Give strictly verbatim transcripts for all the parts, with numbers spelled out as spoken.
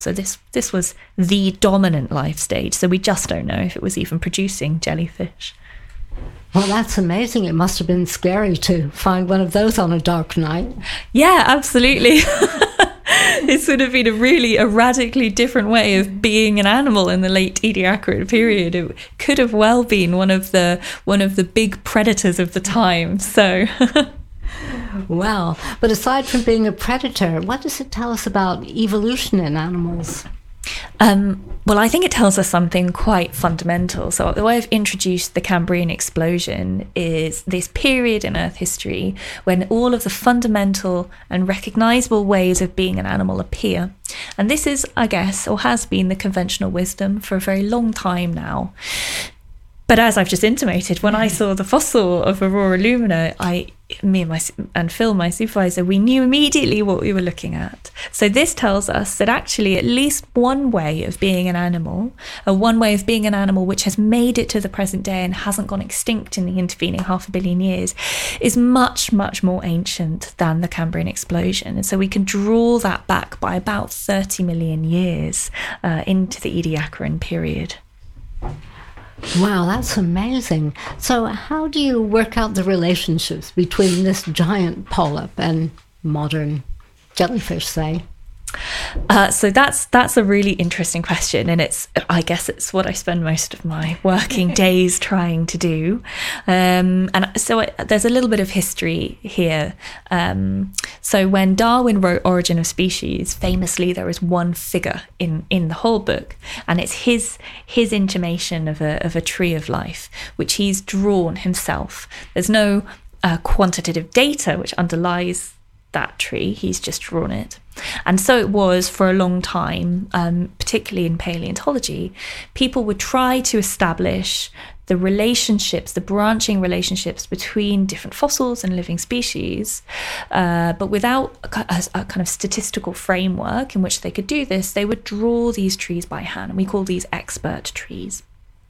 So this this was the dominant life stage. So we just don't know if it was even producing jellyfish. Well, that's amazing. It must have been scary to find one of those on a dark night. Yeah, absolutely. It's sort of been a really a radically different way of being an animal in the late Ediacaran period. It could have well been one of the one of the big predators of the time. So, wow. But aside from being a predator, what does it tell us about evolution in animals? Um, well, I think it tells us something quite fundamental. So the way I've introduced the Cambrian explosion is this period in Earth history when all of the fundamental and recognizable ways of being an animal appear. And this is, I guess, or has been the conventional wisdom for a very long time now. But as I've just intimated, when I saw the fossil of Aurora lumina, I, me and, my, and Phil, my supervisor, we knew immediately what we were looking at. So this tells us that actually at least one way of being an animal, or one way of being an animal which has made it to the present day and hasn't gone extinct in the intervening half a billion years, is much, much more ancient than the Cambrian explosion. And so we can draw that back by about thirty million years uh, into the Ediacaran period. Wow, that's amazing. So how do you work out the relationships between this giant polyp and modern jellyfish, say? Uh, so that's that's a really interesting question, and it's I guess it's what I spend most of my working days trying to do. Um, and so I, there's a little bit of history here. Um, so when Darwin wrote Origin of Species, famously there is one figure in, in the whole book, and it's his his intimation of a of a tree of life, which he's drawn himself. There's no uh, quantitative data which underlies that tree, he's just drawn it. And so it was for a long time, um, particularly in paleontology, people would try to establish the relationships, the branching relationships between different fossils and living species, uh, but without a, a kind of statistical framework in which they could do this. They would draw these trees by hand, and we call these expert trees.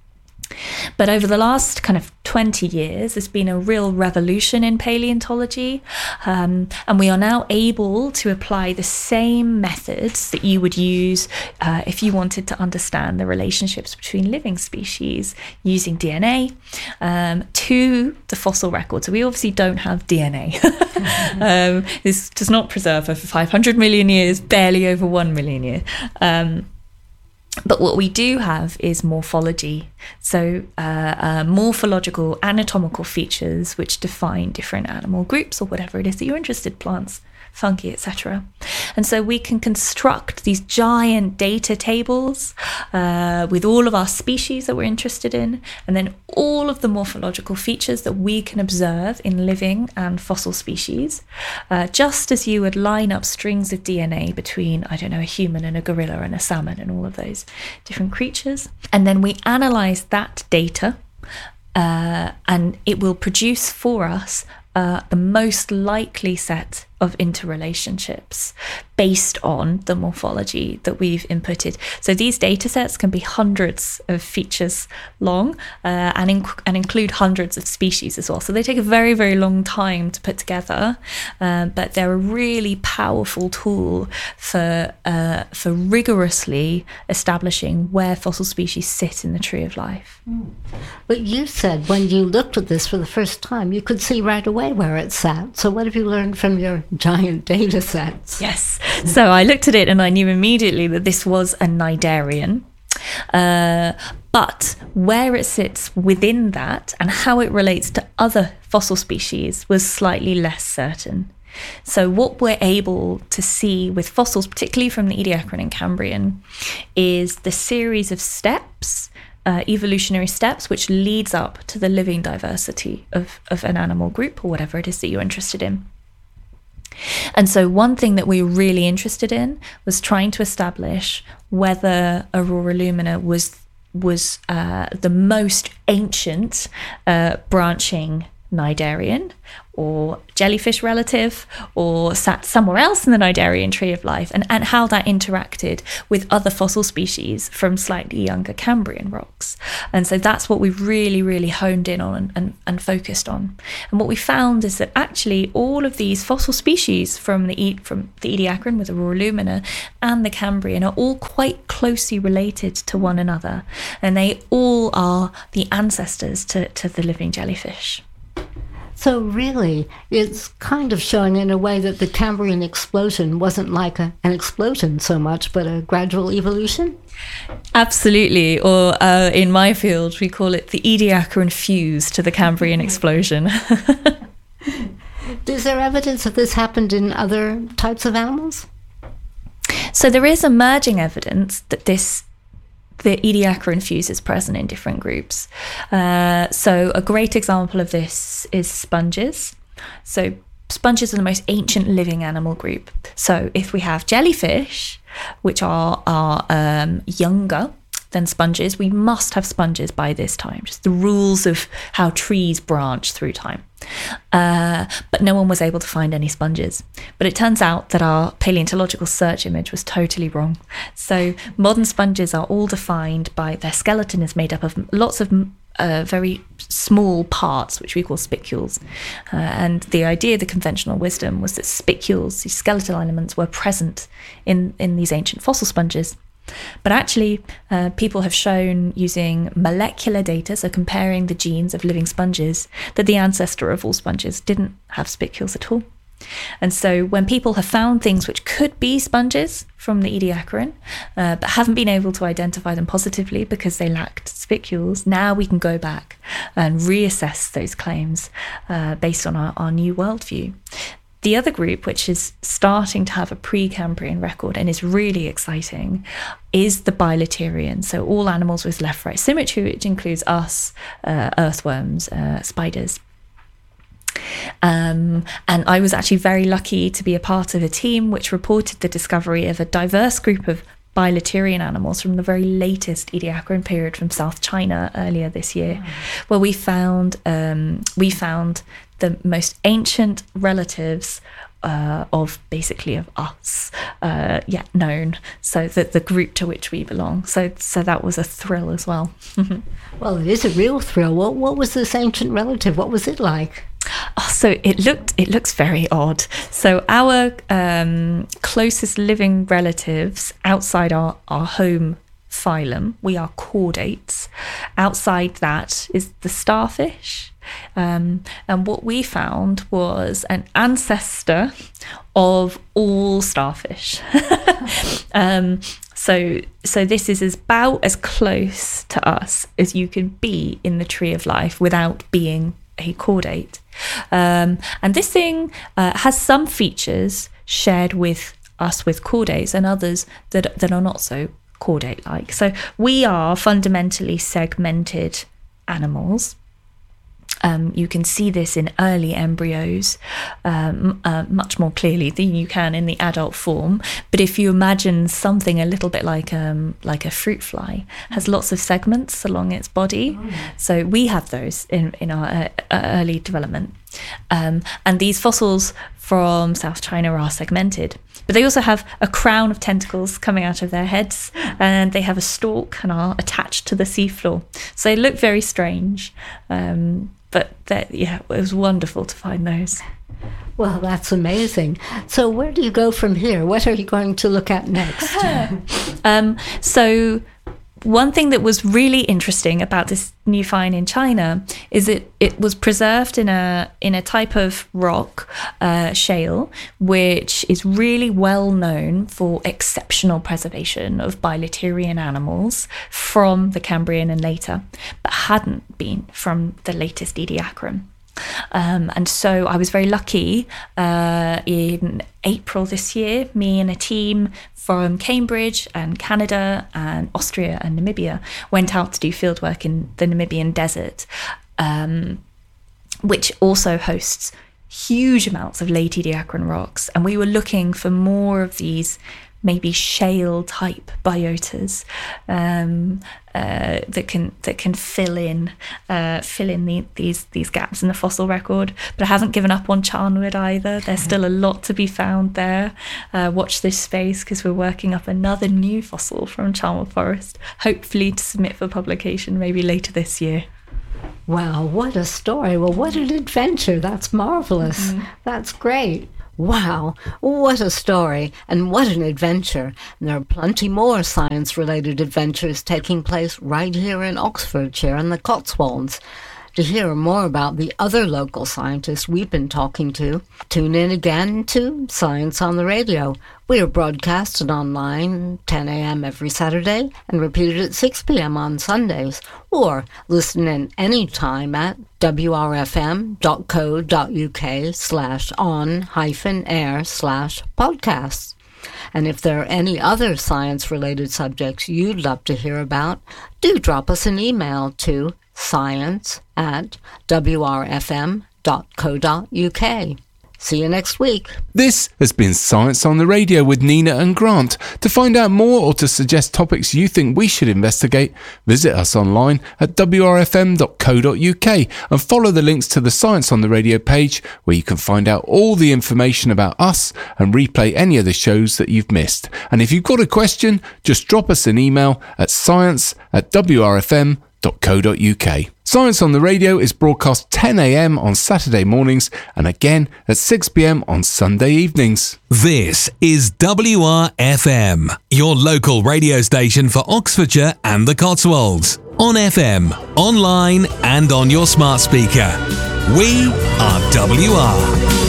But over the last kind of twenty years, there's been a real revolution in paleontology, um, and we are now able to apply the same methods that you would use uh, if you wanted to understand the relationships between living species using D N A um, to the fossil record. So we obviously don't have D N A. um, this does not preserve over five hundred million years, barely over one million years. Um, But what we do have is morphology, so uh, uh, morphological, anatomical features which define different animal groups or whatever it is that you're interested in, plants, fungi, et cetera. And so we can construct these giant data tables uh, with all of our species that we're interested in, and then all of the morphological features that we can observe in living and fossil species, uh, just as you would line up strings of D N A between, I don't know, a human and a gorilla and a salmon and all of those different creatures. And then we analyze that data, uh, and it will produce for us uh, the most likely set of interrelationships based on the morphology that we've inputted. So these data sets can be hundreds of features long uh, and, inc- and include hundreds of species as well. So they take a very, very long time to put together, uh, but they're a really powerful tool for, uh, for rigorously establishing where fossil species sit in the tree of life. Mm. But you said when you looked at this for the first time, you could see right away where it sat. So what have you learned from your giant data sets? Yes. So I looked at it and I knew immediately that this was a cnidarian. Uh, but where it sits within that and how it relates to other fossil species was slightly less certain. So what we're able to see with fossils, particularly from the Ediacaran and Cambrian, is the series of steps, uh, evolutionary steps, which leads up to the living diversity of, of an animal group or whatever it is that you're interested in. And so one thing that we were really interested in was trying to establish whether Aurora lumina was was uh, the most ancient uh, branching cnidarian or jellyfish relative or sat somewhere else in the cnidarian tree of life, and, and how that interacted with other fossil species from slightly younger Cambrian rocks. And so that's what we've really, really honed in on and, and, and focused on. And what we found is that actually all of these fossil species from the e- from the Ediacaran with Aurora lumina and the Cambrian are all quite closely related to one another, and they all are the ancestors to, to the living jellyfish. So really, it's kind of showing in a way that the Cambrian explosion wasn't like a, an explosion so much, but a gradual evolution? Absolutely, or uh, in my field, we call it the Ediacaran fuse to the Cambrian explosion. Is there evidence that this happened in other types of animals? So there is emerging evidence that this the Ediacaran fuse is present in different groups. Uh, so a great example of this is sponges. So sponges are the most ancient living animal group. So if we have jellyfish, which are, are um, younger than sponges, we must have sponges by this time. Just the rules of how trees branch through time. Uh, but no one was able to find any sponges. But it turns out that our paleontological search image was totally wrong. So modern sponges are all defined by their skeleton is made up of lots of uh, very small parts, which we call spicules. Uh, and the idea, the conventional wisdom, was that spicules, these skeletal elements, were present in, in these ancient fossil sponges. But actually, uh, people have shown using molecular data, so comparing the genes of living sponges, that the ancestor of all sponges didn't have spicules at all. And so when people have found things which could be sponges from the Ediacaran, uh, but haven't been able to identify them positively because they lacked spicules, now we can go back and reassess those claims uh, based on our, our new worldview. The other group, which is starting to have a pre-Cambrian record and is really exciting, is the Bilaterian. So all animals with left-right symmetry, which includes us, uh, earthworms, uh, spiders. Um, and I was actually very lucky to be a part of a team which reported the discovery of a diverse group of Bilaterian animals from the very latest Ediacaran period from South China earlier this year, mm. where we found um, we found the most ancient relatives uh, of basically of us uh, yet known, so that the group to which we belong. So so that was a thrill as well. Well, it is a real thrill. What what was this ancient relative? What was it like? Oh, so it looked it looks very odd. So our um, closest living relatives outside our, our home phylum, we are chordates. Outside that is the starfish. Um, and what we found was an ancestor of all starfish. um, so so this is about as close to us as you can be in the tree of life without being a chordate. Um, and this thing uh, has some features shared with us with chordates and others that that are not so chordate-like. So we are fundamentally segmented animals. Um, you can see this in early embryos um, uh, much more clearly than you can in the adult form. But if you imagine something a little bit like um, like a fruit fly, has lots of segments along its body. Oh, yeah. So we have those in, in our uh, early development. Um, and these fossils from South China are segmented. But they also have a crown of tentacles coming out of their heads, and they have a stalk and are attached to the seafloor. So they look very strange. Um, But that, yeah, it was wonderful to find those. Well, that's amazing. So where do you go from here? What are you going to look at next? um, so one thing that was really interesting about this new find in China is that it was preserved in a in a type of rock, uh, shale, which is really well known for exceptional preservation of bilaterian animals from the Cambrian and later, but hadn't been from the latest Ediacaran. Um, and so I was very lucky uh, in April this year, me and a team from Cambridge and Canada and Austria and Namibia went out to do fieldwork in the Namibian desert, um, which also hosts huge amounts of late Ediacaran rocks. And we were looking for more of these maybe shale type biotas um, uh, that can that can fill in uh, fill in the, these these gaps in the fossil record. But I haven't given up on Charnwood either. There's still a lot to be found there. Uh, watch this space, because we're working up another new fossil from Charnwood Forest, hopefully to submit for publication maybe later this year. Wow, what a story. Well, what an adventure. That's marvelous. Mm-hmm. That's great. Wow, what a story and what an adventure. And there are plenty more science-related adventures taking place right here in Oxfordshire and the Cotswolds. To hear more about the other local scientists we've been talking to, tune in again to Science on the Radio. We are broadcasted online ten a.m. every Saturday and repeated at six p.m. on Sundays. Or listen in anytime at wrfm.co.uk slash on hyphen air slash podcasts. And if there are any other science-related subjects you'd love to hear about, do drop us an email to science at wrfm.co.uk. See you next week. This has been Science on the Radio with Nina and Grant. To find out more or to suggest topics you think we should investigate, visit us online at w r f m dot co dot u k and follow the links to the Science on the Radio page, where you can find out all the information about us and replay any of the shows that you've missed. And if you've got a question, just drop us an email at science at w r f m dot co dot u k. Science on the Radio is broadcast ten a.m. on Saturday mornings and again at six p.m. on Sunday evenings. This is W R F M, your local radio station for Oxfordshire and the Cotswolds. On F M, online and on your smart speaker. We are W R.